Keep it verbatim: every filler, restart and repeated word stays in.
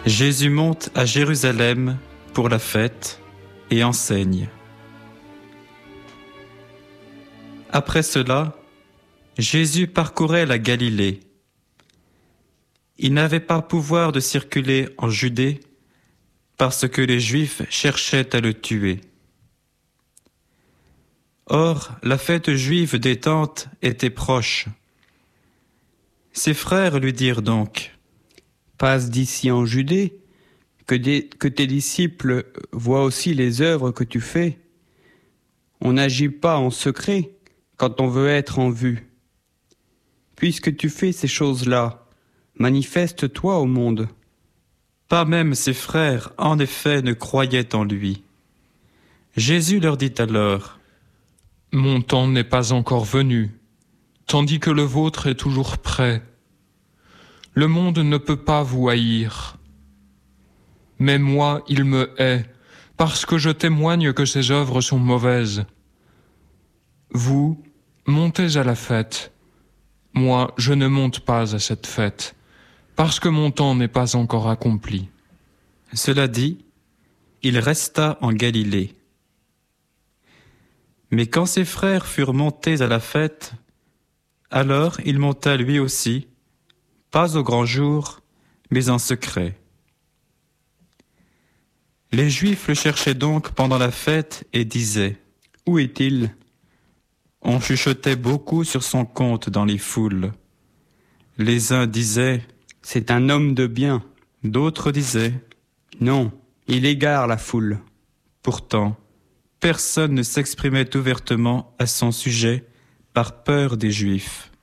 Jésus monte à Jérusalem pour la fête et enseigne. Après cela, Jésus parcourait la Galilée. Il n'avait pas pouvoir de circuler en Judée parce que les Juifs cherchaient à le tuer. Or, la fête juive des Tentes était proche. Ses frères lui dirent donc : « Passe d'ici en Judée, que, des, que tes disciples voient aussi les œuvres que tu fais. On n'agit pas en secret quand on veut être en vue. Puisque tu fais ces choses-là, manifeste-toi au monde. » Pas même ses frères, en effet, ne croyaient en lui. Jésus leur dit alors : « Mon temps n'est pas encore venu, tandis que le vôtre est toujours prêt. Le monde ne peut pas vous haïr. Mais moi, il me hait, parce que je témoigne que ses œuvres sont mauvaises. Vous, montez à la fête. Moi, je ne monte pas à cette fête, parce que mon temps n'est pas encore accompli. » Cela dit, il resta en Galilée. Mais quand ses frères furent montés à la fête, alors il monta lui aussi, pas au grand jour, mais en secret. Les Juifs le cherchaient donc pendant la fête et disaient : « Où est-il ? » On chuchotait beaucoup sur son compte dans les foules. Les uns disaient : « C'est un homme de bien. » D'autres disaient : « Non, il égare la foule. » Pourtant, personne ne s'exprimait ouvertement à son sujet par peur des Juifs.